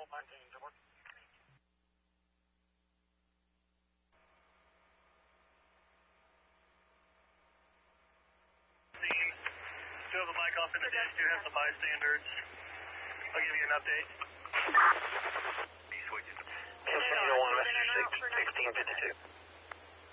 Do have a mic off in the ditch. Do have some bystanders. I'll give you an update. Switch. 1, Mr. 1652.